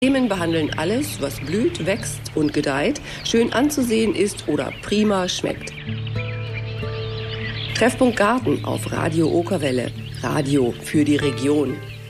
Themen behandeln alles, was blüht, wächst und gedeiht, schön anzusehen ist oder prima schmeckt. Treffpunkt Garten auf Radio Okerwelle. Radio für die Region.